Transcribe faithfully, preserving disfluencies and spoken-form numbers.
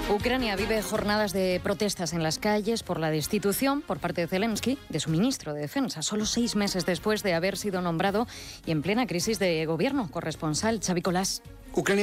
Ucrania vive jornadas de protestas en las calles por la destitución por parte de Zelensky de su ministro de Defensa, solo seis meses después de haber sido nombrado y en plena crisis de gobierno. Corresponsal Xavi Colás. Ucrania